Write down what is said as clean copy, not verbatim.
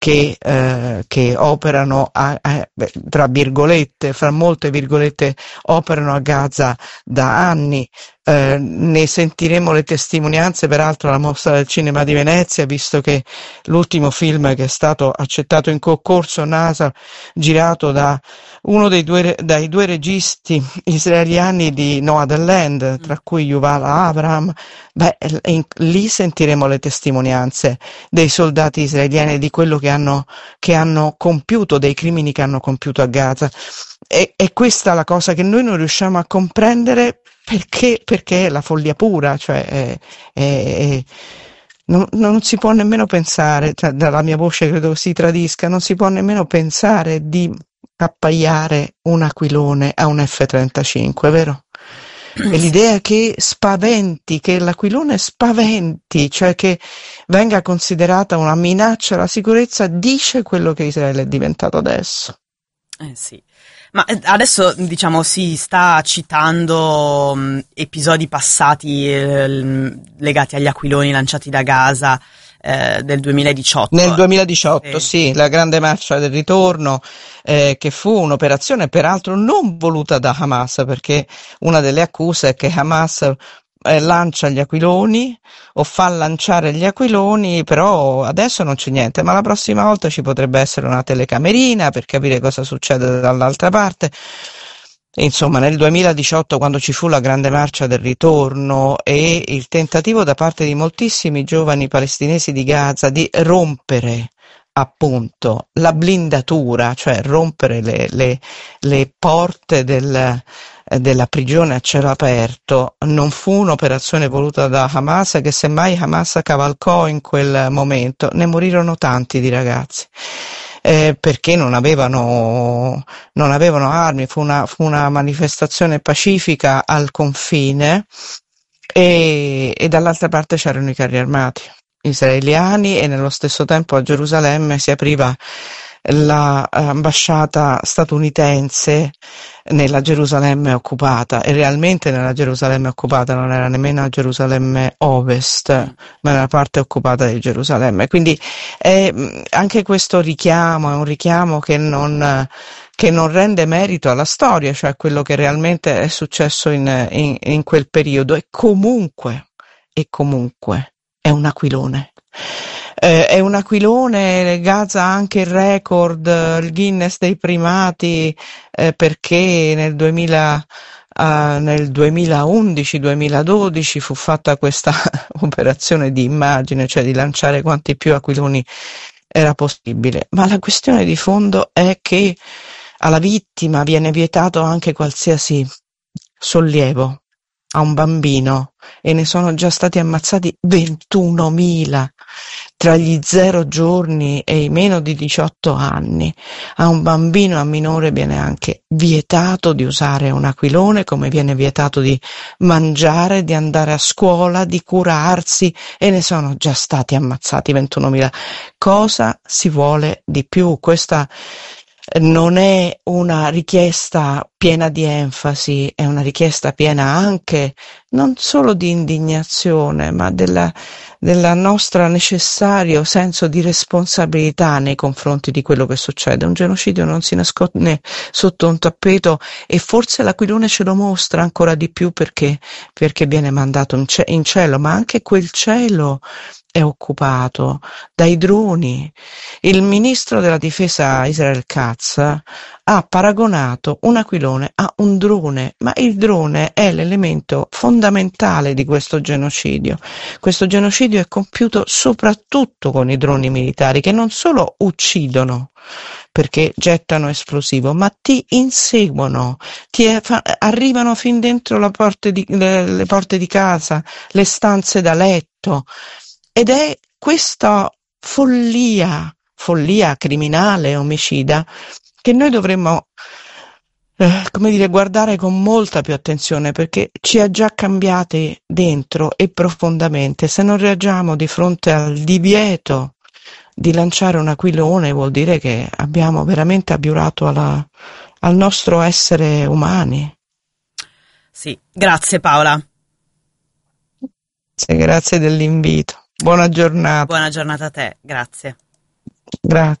che operano tra virgolette, fra molte virgolette, operano a Gaza da anni. Ne sentiremo le testimonianze peraltro alla Mostra del Cinema di Venezia, visto che l'ultimo film che è stato accettato in concorso NASA, girato da uno dai due registi israeliani di Nomadland, tra cui Yuval Abraham, lì sentiremo le testimonianze dei soldati israeliani di quello che hanno compiuto, dei crimini che hanno compiuto a Gaza. E questa è la cosa che noi non riusciamo a comprendere, perché è la follia pura, cioè non si può nemmeno pensare, cioè, dalla mia voce credo si tradisca, non si può nemmeno pensare di appaiare un aquilone a un F-35, vero? E l'idea che l'aquilone spaventi, cioè che venga considerata una minaccia alla sicurezza, dice quello che Israele è diventato adesso. Sì. Ma adesso, diciamo, si sta citando episodi passati legati agli aquiloni lanciati da Gaza del 2018. Nel 2018, sì, la grande marcia del ritorno, che fu un'operazione peraltro non voluta da Hamas, perché una delle accuse è che Hamas lancia gli aquiloni o fa lanciare gli aquiloni, però adesso non c'è niente, ma la prossima volta ci potrebbe essere una telecamerina per capire cosa succede dall'altra parte. Insomma, nel 2018, quando ci fu la grande marcia del ritorno e il tentativo da parte di moltissimi giovani palestinesi di Gaza di rompere appunto la blindatura, cioè rompere le porte della prigione a cielo aperto, non fu un'operazione voluta da Hamas, che semmai Hamas cavalcò in quel momento. Ne morirono tanti di ragazzi. Perché non avevano armi, fu una manifestazione pacifica al confine, e dall'altra parte c'erano i carri armati israeliani, e nello stesso tempo a Gerusalemme si apriva l'ambasciata statunitense nella Gerusalemme occupata, e realmente nella Gerusalemme occupata non era nemmeno la Gerusalemme Ovest, ma nella parte occupata di Gerusalemme. Quindi anche questo richiamo è un richiamo che non rende merito alla storia, cioè quello che realmente è successo in quel periodo. E comunque è un aquilone. È un aquilone. Gaza ha anche il record, il Guinness dei primati, perché nel 2011-2012 fu fatta questa operazione di immagine, cioè di lanciare quanti più aquiloni era possibile. Ma la questione di fondo è che alla vittima viene vietato anche qualsiasi sollievo a un bambino, e ne sono già stati ammazzati 21.000 tra gli 0 giorni e i meno di 18 anni. A un bambino, a minore, viene anche vietato di usare un aquilone, come viene vietato di mangiare, di andare a scuola, di curarsi, e ne sono già stati ammazzati 21.000. Cosa si vuole di più? Questa non è una richiesta piena di enfasi, è una richiesta piena anche non solo di indignazione, ma della nostra necessario senso di responsabilità nei confronti di quello che succede. Un genocidio non si nasconde sotto un tappeto, e forse l'aquilone ce lo mostra ancora di più, perché viene mandato in cielo, ma anche quel cielo è occupato dai droni. Il ministro della difesa Israel Katz ha paragonato un aquilone a un drone, ma il drone è l'elemento fondamentale di questo genocidio. Questo genocidio è compiuto soprattutto con i droni militari, che non solo uccidono perché gettano esplosivo, ma ti inseguono, arrivano fin dentro le porte di casa, le stanze da letto. Ed è questa follia criminale, omicida, che noi dovremmo, guardare con molta più attenzione, perché ci ha già cambiati dentro e profondamente. Se non reagiamo di fronte al divieto di lanciare un aquilone, vuol dire che abbiamo veramente abiurato al nostro essere umani. Sì, grazie Paola. Grazie dell'invito. Buona giornata. Buona giornata a te, grazie. Grazie.